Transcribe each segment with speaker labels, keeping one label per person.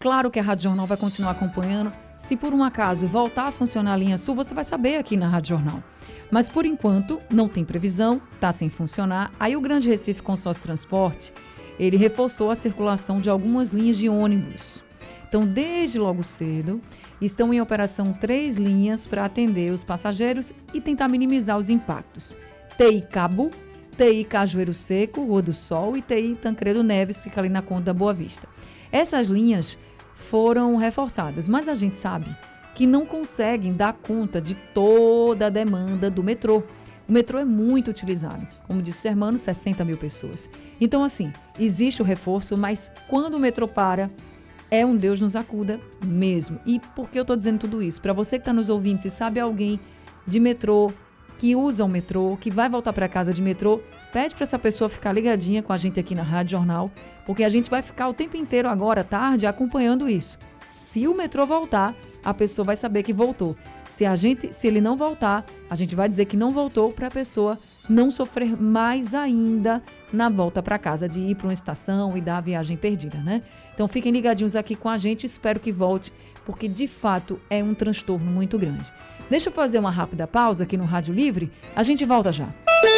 Speaker 1: Claro que a Rádio Jornal vai continuar acompanhando. Se por um acaso voltar a funcionar a linha sul, você vai saber aqui na Rádio Jornal. Mas por enquanto não tem previsão, está sem funcionar. Aí o Grande Recife Consórcio Transporte, ele reforçou a circulação de algumas linhas de ônibus. Então, desde logo cedo, estão em operação 3 linhas para atender os passageiros e tentar minimizar os impactos. TI Cabo, TI Cajueiro Seco, Rua do Sol e TI Tancredo Neves, fica ali na Conta da Boa Vista. Essas linhas foram reforçadas, mas a gente sabe que não conseguem dar conta de toda a demanda do metrô. O metrô é muito utilizado, como disse o Germano, 60 mil pessoas. Então, assim, existe o reforço, mas quando o metrô para, é um Deus nos acuda mesmo. E por que eu estou dizendo tudo isso? Para você que está nos ouvindo, se sabe alguém de metrô, que usa o metrô, que vai voltar para casa de metrô, pede para essa pessoa ficar ligadinha com a gente aqui na Rádio Jornal, porque a gente vai ficar o tempo inteiro agora, à tarde, acompanhando isso. Se o metrô voltar, a pessoa vai saber que voltou. Se ele não voltar, a gente vai dizer que não voltou para a pessoa não sofrer mais ainda na volta para casa, de ir para uma estação e dar a viagem perdida, né? Então fiquem ligadinhos aqui com a gente, espero que volte, porque de fato é um transtorno muito grande. Deixa eu fazer uma rápida pausa aqui no Rádio Livre, a gente volta já.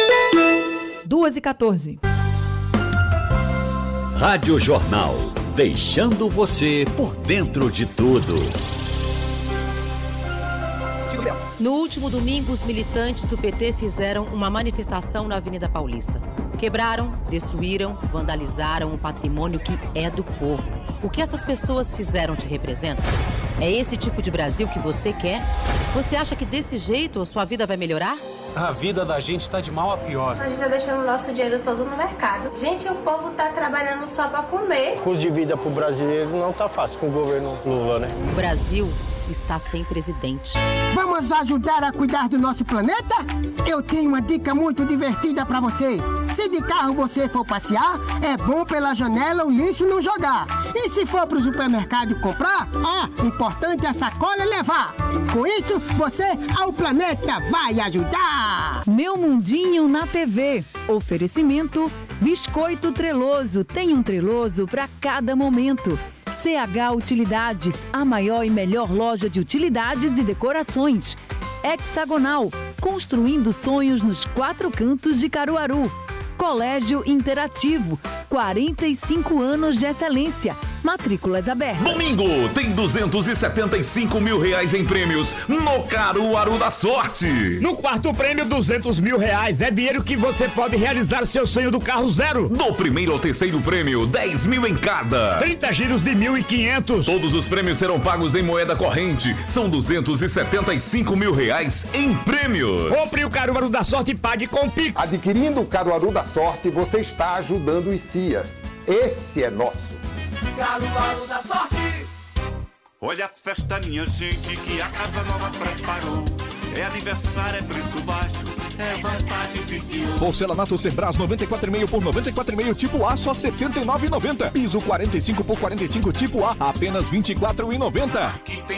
Speaker 1: 2h14.
Speaker 2: Rádio Jornal, deixando você por dentro de tudo.
Speaker 3: No último domingo, os militantes do PT fizeram uma manifestação na Avenida Paulista. Quebraram, destruíram, vandalizaram o patrimônio que é do povo. O que essas pessoas fizeram te representa? É esse tipo de Brasil que você quer? Você acha que desse jeito a sua vida vai melhorar?
Speaker 4: A vida da gente tá de mal a pior.
Speaker 5: A gente tá deixando o nosso dinheiro todo no mercado. Gente, o povo tá trabalhando só pra comer.
Speaker 6: O custo de vida pro brasileiro não tá fácil com o governo Lula, né?
Speaker 3: O Brasil está sem presidente.
Speaker 7: Vamos ajudar a cuidar do nosso planeta? Eu tenho uma dica muito divertida pra você. Se de carro você for passear, é bom pela janela o lixo não jogar. E se for pro supermercado comprar, importante a sacola levar. Com isso, você ao planeta vai ajudar.
Speaker 1: Meu Mundinho na TV. Oferecimento Biscoito Treloso. Tem um Treloso para cada momento. CH Utilidades, a maior e melhor loja de utilidades e decorações. Hexagonal, construindo sonhos nos 4 cantos de Caruaru. Colégio Interativo, 45 anos de excelência. Matrículas abertas.
Speaker 8: Domingo tem 275 mil reais em prêmios no Caruaru da Sorte.
Speaker 9: No quarto prêmio, 200 mil reais. É dinheiro que você pode realizar seu sonho do carro zero.
Speaker 8: Do primeiro ao terceiro prêmio, 10 mil em cada.
Speaker 9: 30 giros de 1.500.
Speaker 8: Todos os prêmios serão pagos em moeda corrente. São 275 mil reais em prêmios.
Speaker 9: Compre o Caruaru da Sorte e pague com Pix.
Speaker 10: Adquirindo o Caruaru da Sorte, você está ajudando os CIAs. Esse é nosso.
Speaker 11: Caruaru da Sorte. Olha a festa, minha gente, que a Casa Nova preparou. É aniversário, é preço baixo, é vantagem, sim, senhor.
Speaker 12: Porcelanato Cerbras 94,5 por 94,5 tipo A, só R$ 79,90. Piso 45 por 45 tipo A, apenas R$ 24,90.